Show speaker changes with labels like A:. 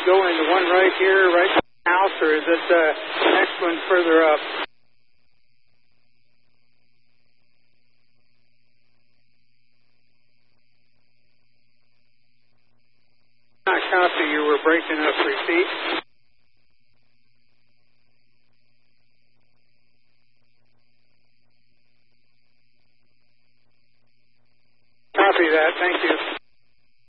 A: going? The one right here, right to the house, or is it the next one further up? Not copy. You were breaking up. Repeat. Copy that. Thank you.